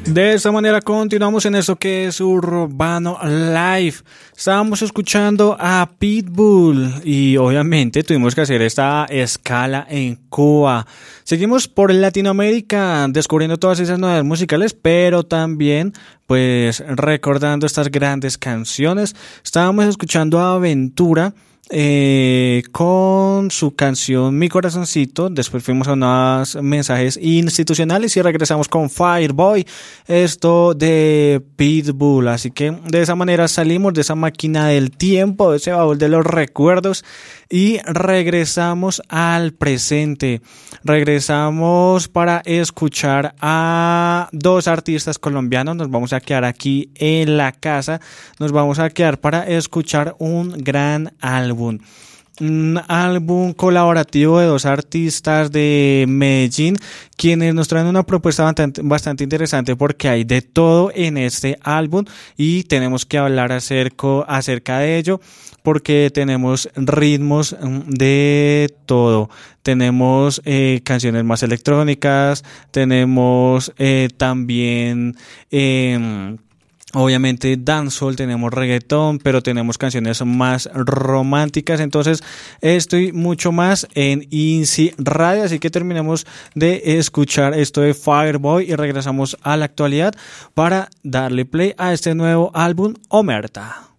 De esta manera continuamos en esto que es Urbano Live. Estábamos escuchando a Pitbull y obviamente tuvimos que hacer esta escala en Cuba. Seguimos por Latinoamérica descubriendo todas esas novedades musicales, pero también pues recordando estas grandes canciones. Estábamos escuchando a Aventura con su canción Mi Corazoncito. Después fuimos a unos mensajes institucionales y regresamos con Fireboy, esto de Pitbull. Así que de esa manera salimos de esa máquina del tiempo, de ese baúl de los recuerdos, y regresamos al presente. Regresamos para escuchar a dos artistas colombianos. Nos vamos a quedar aquí en la casa. Nos vamos a quedar para escuchar un gran álbum. Un álbum colaborativo de dos artistas de Medellín, quienes nos traen una propuesta bastante interesante porque hay de todo en este álbum y tenemos que hablar acerca de ello porque tenemos ritmos de todo. Tenemos canciones más electrónicas, tenemos también obviamente dancehall, tenemos reggaetón, pero tenemos canciones más románticas. Entonces estoy mucho más en INSI Radio, así que terminemos de escuchar esto de Fireboy y regresamos a la actualidad para darle play a este nuevo álbum, Omerta.